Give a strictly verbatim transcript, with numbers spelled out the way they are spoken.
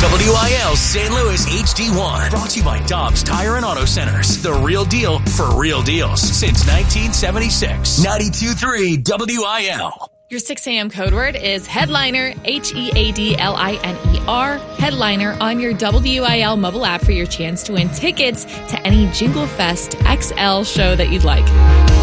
W I L Saint Louis H D one. Brought to you by Dobbs Tire and Auto Centers. The real deal for real deals since nineteen seventy-six. ninety-two point three W I L. Your six a.m. code word is headliner, H E A D L I N E R, headliner on your W I L mobile app for your chance to win tickets to any Jingle Fest X L show that you'd like.